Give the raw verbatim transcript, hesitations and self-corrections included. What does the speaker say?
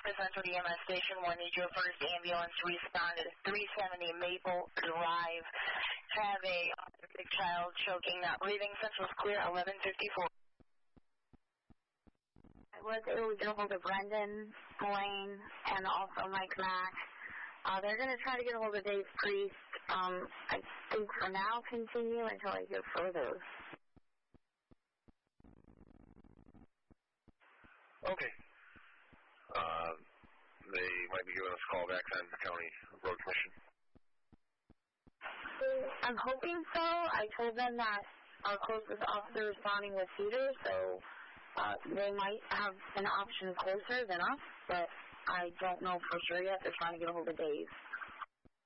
Central E M S Station one, need your first ambulance to respond at three seventy Maple Drive. Have a big child choking, not breathing. Central's clear, eleven fifty-four. I was able to get a hold of Brendan Blaine and also Mike Mack. Uh, they're going to try to get a hold of Dave Priest. Um, I think for now continue until I hear further. Okay. Uh, they might be giving us a call back on the County Road Commission. I'm hoping so. I told them that our closest officer is responding with Cedar, so uh, they might have an option closer than us, but I don't know for sure yet. They're trying to get a hold of Dave.